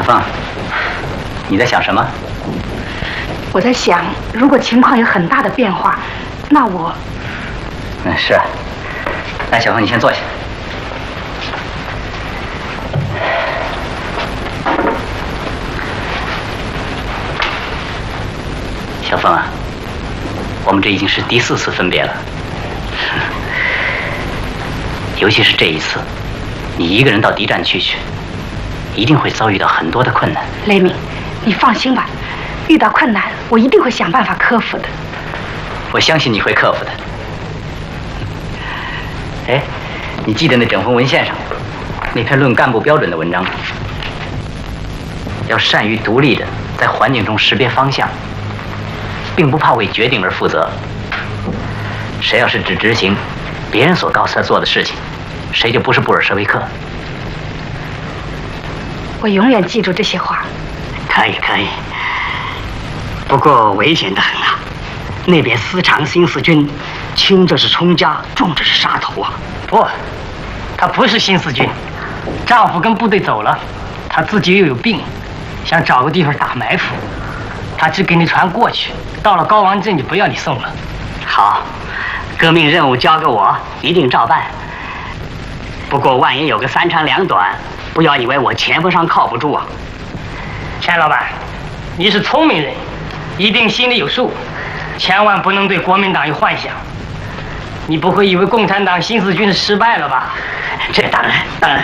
凤，你在想什么？ 我在想，如果情况有很大的变化，那我…… 是啊。来，小凤，你先坐下。小凤啊，我们这已经是第4次分别了，尤其是这一次，你一个人到敌占区去，一定会遭遇到很多的困难。 雷鸣，你放心吧，遇到困难，我一定会想办法克服的。 我相信你会克服的。哎，你记得那整份文献上那篇论干部标准的文章吗？要善于独立的在环境中识别方向，并不怕为决定而负责。谁要是只执行别人所告诉他做的事情，谁就不是布尔什维克。 我永远记住这些话。 可以，不过危险得很啊！那边私藏新四军，轻则是冲家，重则是杀头啊！ 不，他不是新四军，丈夫跟部队走了，他自己又有病，想找个地方打埋伏。他只给你船过去，到了高王镇就不要你送了。 好，革命任务交给我，一定照办。不过万一有个3长2短，不要以为我前锋上靠不住啊！ 钱老板，你是聪明人，一定心里有数，千万不能对国民党有幻想。你不会以为共产党新四军失败了吧？ 这当然。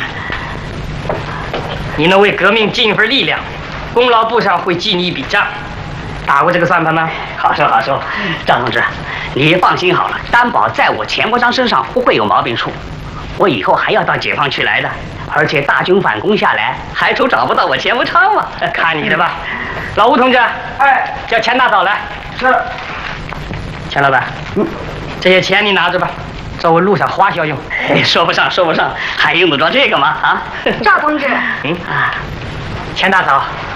你能为革命尽一份力量，功劳簿上会记你一笔账。打过这个算盘吗？ 好说，张同志，你放心好了，担保在我钱国璋身上不会有毛病处。我以后还要到解放区来的，而且大军反攻下来，还愁找不到我钱国璋吗？ 看你的吧。老吴同志， 哎， 叫钱大嫂来。 是。 钱老板，这些钱你拿着吧，作为路上花销用。 说不上，还用得着这个吗？啊， 赵同志， 钱大嫂，